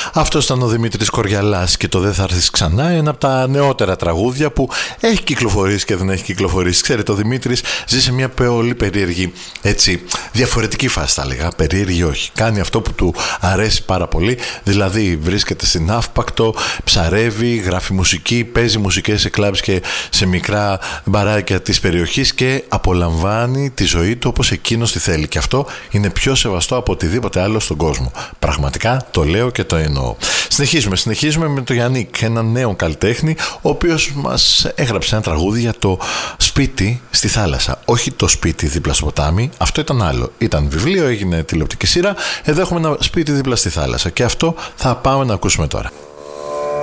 Αυτός ήταν ο Δημήτρης Κοριαλάς και το «Δεν θα έρθεις ξανά», ένα από τα νεότερα τραγούδια που έχει κυκλοφορήσει και δεν έχει κυκλοφορήσει. Ξέρετε, ο Δημήτρης ζει σε μια πολύ περίεργη, έτσι, διαφορετική φάση θα έλεγα. Περίεργη όχι. Κάνει αυτό που του αρέσει πάρα πολύ, δηλαδή βρίσκεται στην Αύπακτο, ψαρεύει, γράφει μουσική, παίζει μουσικές σε κλαμπς και σε μικρά μπαράκια της περιοχής και απολαμβάνει τη ζωή του όπως εκείνος τη θέλει. Και αυτό είναι πιο σεβαστό από οτιδήποτε άλλο στον κόσμο. Πραγματικά το λέω και το εννοώ. Συνεχίζουμε με τον Γιάννικ, έναν νέο καλλιτέχνη, ο οποίος μας έγραψε ένα τραγούδι για το σπίτι στη θάλασσα. Όχι το σπίτι δίπλα στο ποτάμι, αυτό ήταν άλλο. Ήταν βιβλίο, έγινε τηλεοπτική σειρά. Εδώ έχουμε ένα σπίτι δίπλα στη θάλασσα και αυτό θα πάμε να ακούσουμε τώρα.